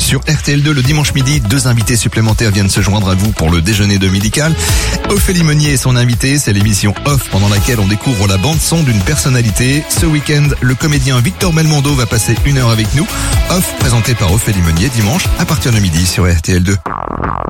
Sur RTL2, le dimanche midi, 2 invités supplémentaires viennent se joindre à vous pour le déjeuner dominical. Ophélie Meunier est son invitée, c'est l'émission Off pendant laquelle on découvre la bande-son d'une personnalité. Ce week-end, le comédien Victor Belmondo va passer 1 heure avec nous. Off présenté par Ophélie Meunier dimanche à partir de midi sur RTL2.